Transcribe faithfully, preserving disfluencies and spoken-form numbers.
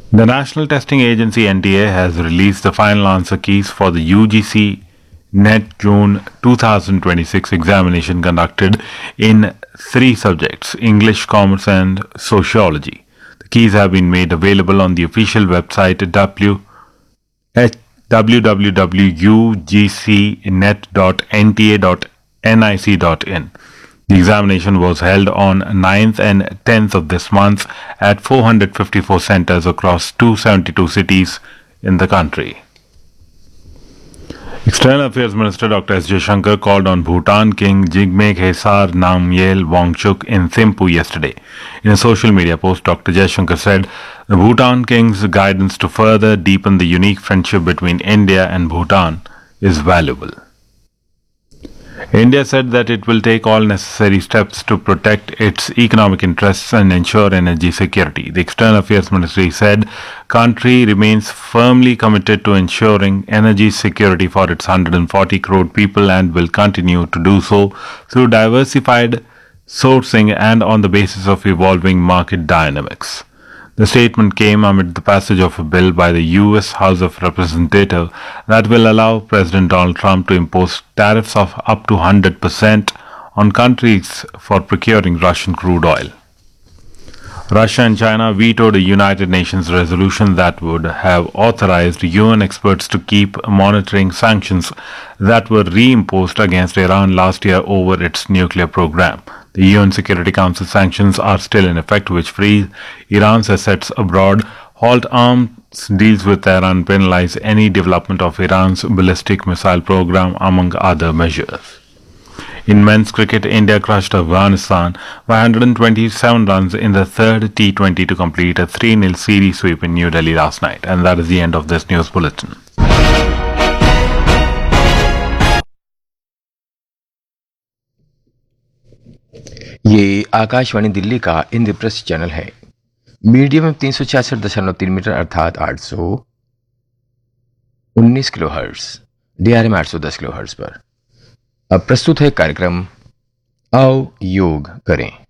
The National Testing Agency N T A has released the final answer keys for the U G C NET June twenty twenty-six examination conducted in three subjects: English, Commerce, and Sociology. The keys have been made available on the official website w w w w dot u g c net dot n t a dot nic dot in. The examination was held on ninth and tenth of this month at four hundred fifty-four centers across two hundred seventy-two cities in the country. External Affairs Minister Doctor S. Jaishankar called on Bhutan King Jigme Khesar Namgyel Wangchuk in Thimphu yesterday. In a social media post, Doctor Jaishankar said the Bhutan King's guidance to further deepen the unique friendship between India and Bhutan is valuable. India said that it will take all necessary steps to protect its economic interests and ensure energy security. The External Affairs Ministry said country remains firmly committed to ensuring energy security for its one hundred forty crore people and will continue to do so through diversified sourcing and on the basis of evolving market dynamics. The statement came amid the passage of a bill by the U S House of Representatives that will allow President Donald Trump to impose tariffs of up to one hundred percent on countries for procuring Russian crude oil. Russia and China vetoed a United Nations resolution that would have authorized U N experts to keep monitoring sanctions that were reimposed against Iran last year over its nuclear program. The U N Security Council sanctions are still in effect, which freeze Iran's assets abroad, halt arms deals with Tehran, penalize any development of Iran's ballistic missile program, among other measures. In men's cricket, India crushed Afghanistan by one hundred twenty-seven runs in the third T twenty to complete a three nil series sweep in New Delhi last night. And that is the end of this news bulletin. ये आकाशवाणी दिल्ली का Indraprastha channel है। Medium में तीन सौ छियासठ दशमलव तीन metre अर्थात आठ सौ उन्नीस किलो हर्ट्ज, डीआरएम आठ सौ दस किलो हर्ट्ज पर अब प्रस्तुत है कार्यक्रम आओ योग करें।